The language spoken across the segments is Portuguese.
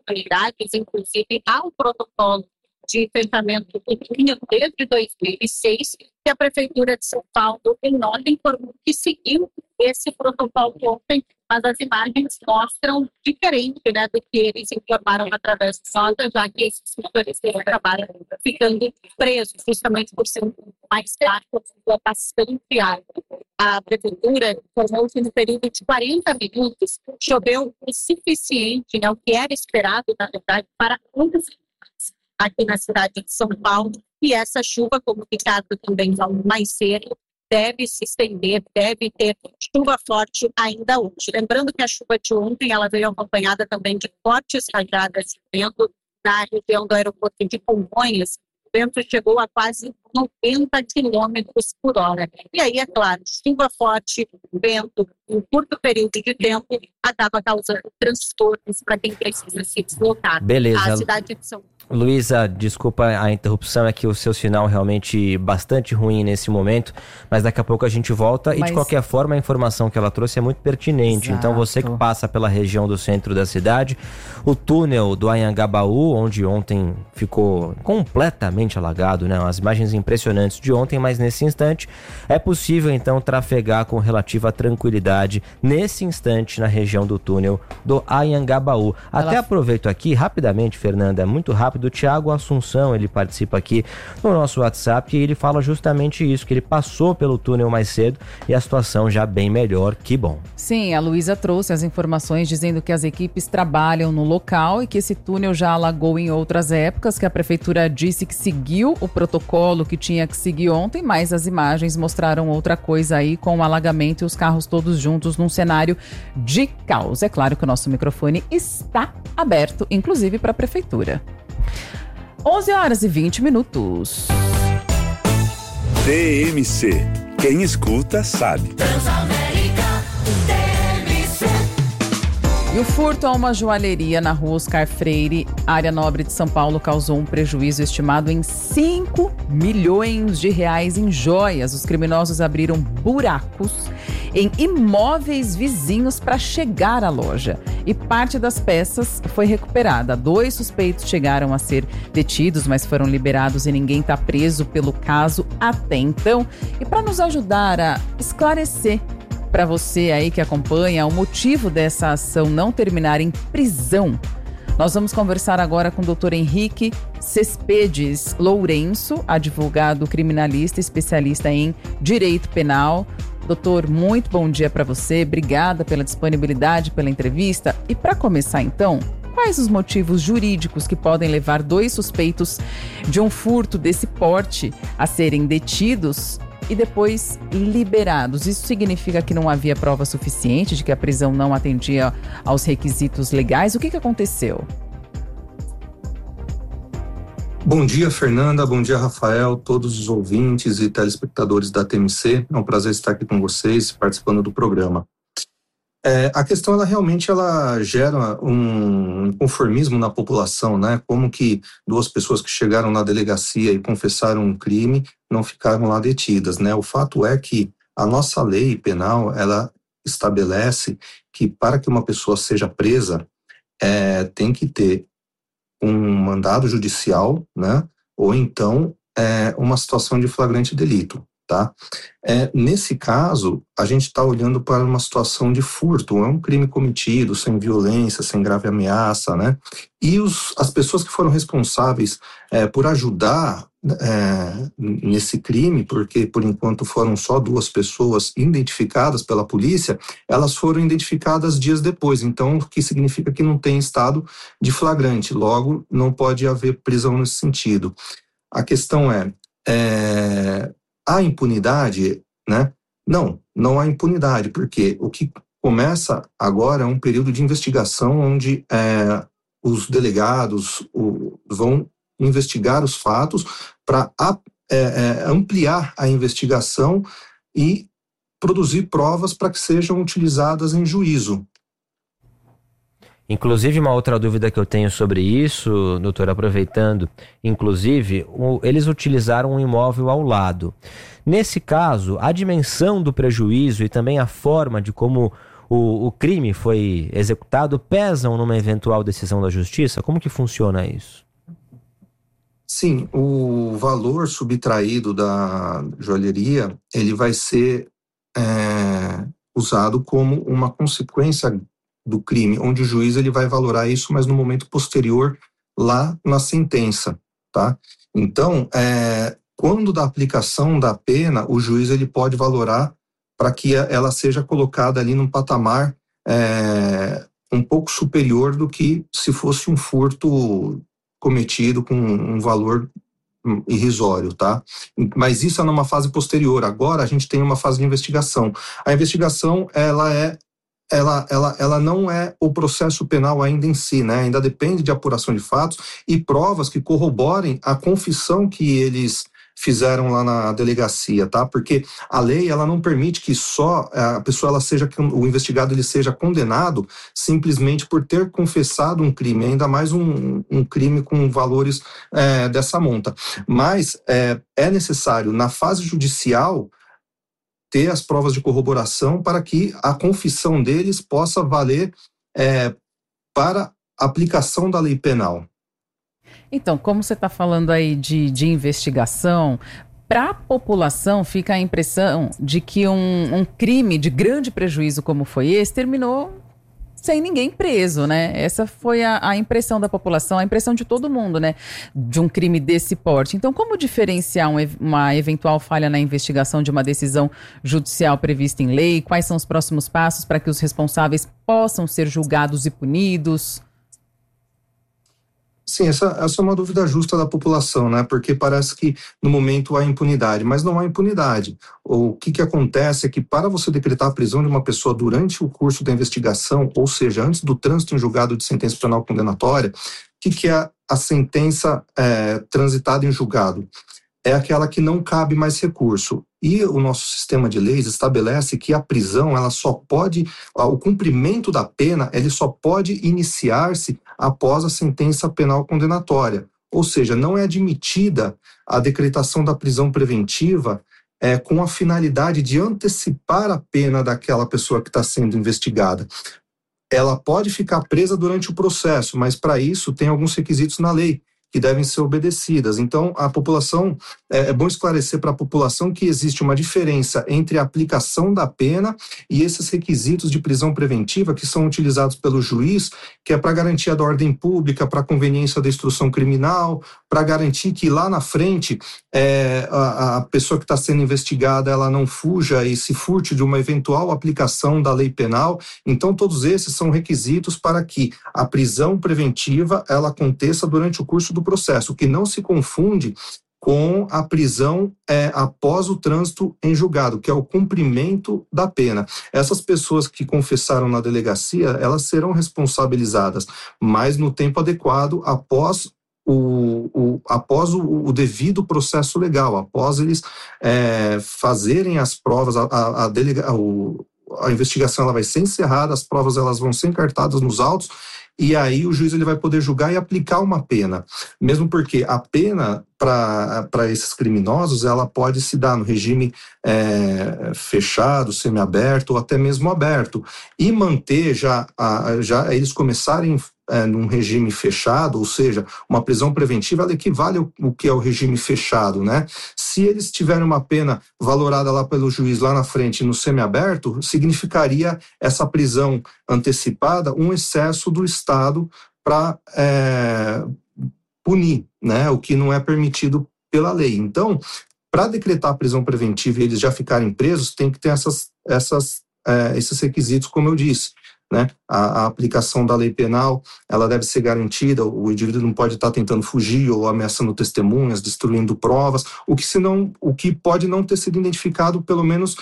oportunidades, inclusive ao protocolo de enfrentamento do crime desde 2006, que a Prefeitura de São Paulo, em nota, informou que seguiu esse protocolo ontem, mas as imagens mostram diferente, né, do que eles informaram através de nota, já que esses motoristas trabalham ficando presos, justamente por ser um pouco mais caro, bastante água. A Prefeitura informou que no período de 40 minutos choveu o suficiente, né, o que era esperado, na verdade, para 11 aqui na cidade de São Paulo, e essa chuva, como o Ricardo também falou mais cedo, deve se estender, deve ter chuva forte ainda hoje. Lembrando que a chuva de ontem, ela veio acompanhada também de fortes rajadas de vento na região do aeroporto de Congonhas. O vento chegou a quase 90 quilômetros por hora. E aí, é claro, chuva forte, vento, em curto período de tempo, acaba causando transtornos para quem precisa se deslocar. Beleza. A cidade de São Paulo. Luísa, desculpa a interrupção, é que o seu sinal realmente bastante ruim nesse momento, mas daqui a pouco a gente volta e de qualquer forma a informação que ela trouxe é muito pertinente. Exato. Então você que passa pela região do centro da cidade, o túnel do Anhangabaú, onde ontem ficou completamente alagado, né? As imagens impressionantes de ontem, mas nesse instante é possível então trafegar com relativa tranquilidade nesse instante na região do túnel do Anhangabaú. Até aproveito aqui rapidamente, Fernanda, é muito rápido. Do Thiago Assunção, ele participa aqui no nosso WhatsApp e ele fala justamente isso, que ele passou pelo túnel mais cedo e a situação já bem melhor, que bom. Sim, a Luísa trouxe as informações dizendo que as equipes trabalham no local e que esse túnel já alagou em outras épocas, que a prefeitura disse que seguiu o protocolo que tinha que seguir ontem, mas as imagens mostraram outra coisa aí, com o alagamento e os carros todos juntos num cenário de caos. É claro que o nosso microfone está aberto, inclusive para a prefeitura. 11h20. TMC. Quem escuta sabe. E o furto a uma joalheria na rua Oscar Freire, área nobre de São Paulo, causou um prejuízo estimado em 5 milhões de reais em joias. Os criminosos abriram buracos em imóveis vizinhos para chegar à loja. E parte das peças foi recuperada. 2 suspeitos chegaram a ser detidos, mas foram liberados e ninguém está preso pelo caso até então. E para nos ajudar a esclarecer para você aí que acompanha o motivo dessa ação não terminar em prisão, nós vamos conversar agora com o Dr. Henrique Cespedes Lourenço, advogado criminalista, especialista em direito penal. Doutor, muito bom dia para você, obrigada pela disponibilidade, pela entrevista. E para começar então, quais os motivos jurídicos que podem levar 2 suspeitos de um furto desse porte a serem detidos e depois liberados? Isso significa que não havia prova suficiente, de que a prisão não atendia aos requisitos legais? O que aconteceu? Bom dia, Fernanda. Bom dia, Rafael, todos os ouvintes e telespectadores da TMC. É um prazer estar aqui com vocês, participando do programa. A questão, ela realmente gera um inconformismo na população, né? Como que 2 pessoas que chegaram na delegacia e confessaram um crime não ficaram lá detidas, né? O fato é que a nossa lei penal, ela estabelece que para que uma pessoa seja presa, tem que ter um mandado judicial, né? Ou então uma situação de flagrante delito. Tá? Nesse caso, a gente está olhando para uma situação de furto, é um crime cometido sem violência, sem grave ameaça, né? E as pessoas que foram responsáveis por ajudar nesse crime, porque por enquanto foram só 2 pessoas identificadas pela polícia, elas foram identificadas dias depois, então o que significa que não tem estado de flagrante, logo não pode haver prisão nesse sentido. A questão há impunidade, né? Não há impunidade, porque o que começa agora é um período de investigação onde os delegados vão investigar os fatos para ampliar a investigação e produzir provas para que sejam utilizadas em juízo. Inclusive, uma outra dúvida que eu tenho sobre isso, doutor, aproveitando, inclusive, eles utilizaram um imóvel ao lado. Nesse caso, a dimensão do prejuízo e também a forma de como o crime foi executado pesam numa eventual decisão da justiça? Como que funciona isso? Sim, o valor subtraído da joalheria, ele vai ser usado como uma consequência do crime, onde o juiz ele vai valorar isso, mas no momento posterior, lá na sentença, tá? Então, quando da aplicação da pena, o juiz ele pode valorar para que ela seja colocada ali num patamar um pouco superior do que se fosse um furto cometido com um valor irrisório, tá? Mas isso é numa fase posterior. Agora a gente tem uma fase de investigação. A investigação, ela não é o processo penal ainda em si, né? Ainda depende de apuração de fatos e provas que corroborem a confissão que eles fizeram lá na delegacia, tá? Porque a lei, ela não permite que só a pessoa, o investigado, ele seja condenado simplesmente por ter confessado um crime, ainda mais um crime com valores dessa monta. Mas é necessário, na fase judicial, ter as provas de corroboração para que a confissão deles possa valer para aplicação da lei penal. Então, como você está falando aí de investigação, para a população fica a impressão de que um crime de grande prejuízo como foi esse terminou sem ninguém preso, né? Essa foi a impressão da população, a impressão de todo mundo, né? De um crime desse porte. Então, como diferenciar uma eventual falha na investigação de uma decisão judicial prevista em lei? Quais são os próximos passos para que os responsáveis possam ser julgados e punidos? Sim, essa é uma dúvida justa da população, né? Porque parece que no momento há impunidade, mas não há impunidade. O que acontece é que para você decretar a prisão de uma pessoa durante o curso da investigação, ou seja, antes do trânsito em julgado de sentença penal condenatória, o que é a sentença transitada em julgado? É aquela que não cabe mais recurso. E o nosso sistema de leis estabelece que a prisão, o cumprimento da pena, ele só pode iniciar-se após a sentença penal condenatória. Ou seja, não é admitida a decretação da prisão preventiva com a finalidade de antecipar a pena daquela pessoa que está sendo investigada. Ela pode ficar presa durante o processo, mas para isso tem alguns requisitos na lei que devem ser obedecidas. Então, a população, é bom esclarecer para a população que existe uma diferença entre a aplicação da pena e esses requisitos de prisão preventiva que são utilizados pelo juiz, que é para garantia da ordem pública, para conveniência da instrução criminal, para garantir que lá na frente a pessoa que está sendo investigada ela não fuja e se furte de uma eventual aplicação da lei penal. Então, todos esses são requisitos para que a prisão preventiva ela aconteça durante o curso do processo, que não se confunde com a prisão após o trânsito em julgado, que é o cumprimento da pena. Essas pessoas que confessaram na delegacia, elas serão responsabilizadas, mas no tempo adequado, após o devido processo legal, após eles fazerem as provas, a investigação ela vai ser encerrada, as provas elas vão ser encartadas nos autos, e aí o juiz ele vai poder julgar e aplicar uma pena. Mesmo porque a pena para esses criminosos, ela pode se dar no regime fechado, semiaberto ou até mesmo aberto. E manter já eles começarem num regime fechado, ou seja, uma prisão preventiva, ela equivale ao que é o regime fechado, né? Se eles tiverem uma pena valorada lá pelo juiz lá na frente no semiaberto, significaria essa prisão antecipada um excesso do Estado para punir, né? O que não é permitido pela lei. Então, para decretar a prisão preventiva e eles já ficarem presos, tem que ter esses requisitos, como eu disse. Né? A aplicação da lei penal, ela deve ser garantida, o indivíduo não pode estar tentando fugir ou ameaçando testemunhas, destruindo provas, o que pode não ter sido identificado, pelo menos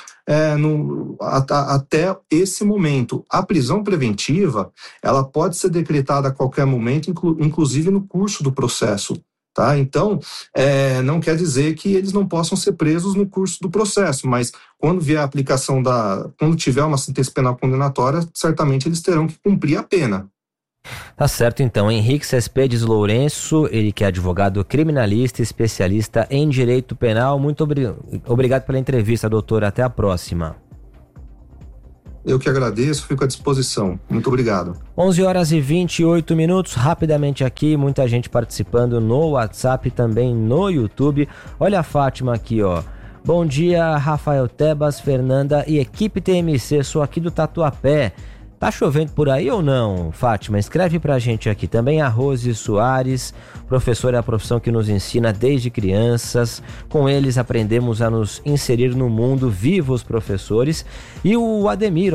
até esse momento. A prisão preventiva, ela pode ser decretada a qualquer momento, inclusive no curso do processo. Tá? Então, não quer dizer que eles não possam ser presos no curso do processo, mas quando vier a aplicação quando tiver uma sentença penal condenatória, certamente eles terão que cumprir a pena. Tá certo, então. Henrique Cespedes Lourenço, ele que é advogado criminalista, especialista em direito penal. Muito obrigado pela entrevista, doutor. Até a próxima. Eu que agradeço, fico à disposição. Muito obrigado. 11h28, rapidamente aqui, muita gente participando no WhatsApp, também no YouTube. Olha a Fátima aqui, ó. Bom dia, Rafael Tebas, Fernanda e equipe TMC, sou aqui do Tatuapé. Tá chovendo por aí ou não, Fátima? Escreve pra gente aqui. Também a Rose Soares, professora é a profissão que nos ensina desde crianças. Com eles aprendemos a nos inserir no mundo, vivos professores. E o Ademir,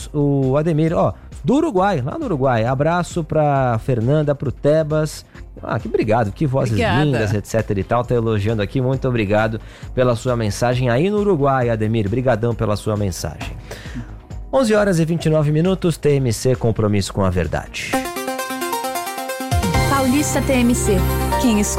do Uruguai, lá no Uruguai. Abraço pra Fernanda, pro Tebas. Que obrigado, que vozes lindas, etc e tal. Tá elogiando aqui, muito obrigado pela sua mensagem aí no Uruguai, Ademir. Brigadão pela sua mensagem. 11h29, TMC, compromisso com a verdade. Paulista TMC, quem escuta